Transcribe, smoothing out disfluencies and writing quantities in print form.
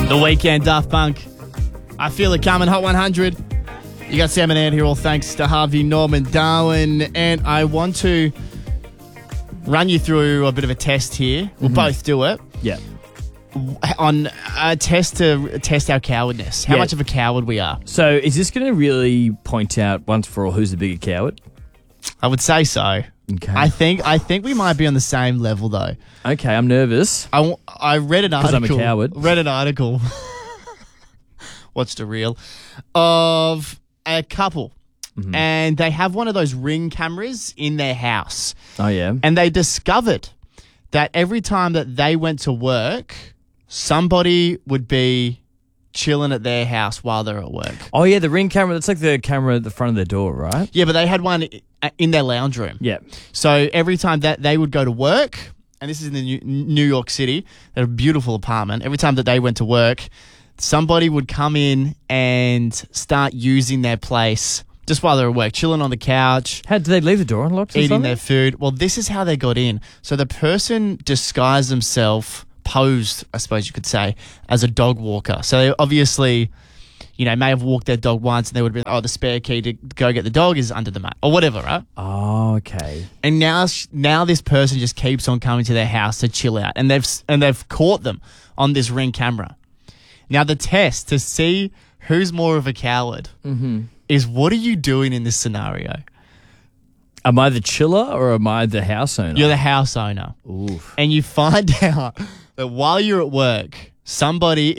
The Weekend, Daft Punk. I Feel It Coming, Hot 100. You got Sam and Ant here, all thanks to Harvey Norman Darwin. And I want to run you through a bit of a test here. We'll both do it. Yeah. On a test to test our cowardness. How much of a coward we are. So is this going to really point out once for all who's the bigger coward? I would say so. Okay. I think we might be on the same level, though. Okay, I'm nervous. I read an article. 'Cause I'm a coward. Read an article. Watched a reel of a couple, and they have one of those Ring cameras in their house. Oh, yeah. And they discovered that every time that they went to work, somebody would be chilling at their house while they're at work. Oh, yeah, the Ring camera. That's like the camera at the front of their door, right? Yeah, but they had one in their lounge room. Yeah. So every time that they would go to work, and this is in the New York City, they had a beautiful apartment. Every time that they went to work, somebody would come in and start using their place just while they were at work, chilling on the couch. How did they leave the door unlocked or Eating something? their food. Well, this is how they got in. So the person disguised themselves, posed, I suppose you could say, as a dog walker. So they obviously, may have walked their dog once and they would have been, the spare key to go get the dog is under the mat or whatever, right? Oh, okay. And now this person just keeps on coming to their house to chill out, and they've caught them on this Ring camera. Now the test to see who's more of a coward is, what are you doing in this scenario? Am I the chiller or am I the house owner? You're the house owner. Oof. And you find out that while you're at work, somebody